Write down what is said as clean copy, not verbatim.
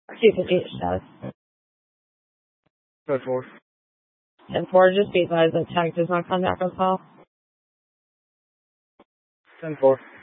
258 status. Code 4. 10-4, just be advised that tag does not contact us all. 10-4.